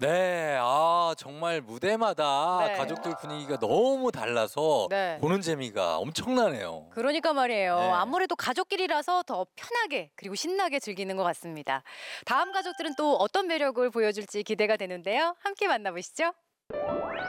네, 정말 무대마다 네. 가족들 분위기가 너무 달라서 네. 보는 재미가 엄청나네요. 그러니까 말이에요. 네. 아무래도 가족끼리라서 더 편하게 그리고 신나게 즐기는 것 같습니다. 다음 가족들은 또 어떤 매력을 보여줄지 기대가 되는데요. 함께 만나보시죠.